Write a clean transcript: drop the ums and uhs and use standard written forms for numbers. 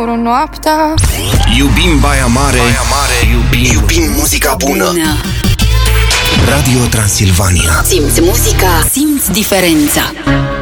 Noaptea. Iubim Baia Mare, iubim muzica bună. Radio Transilvania. Simți muzica, simți diferența.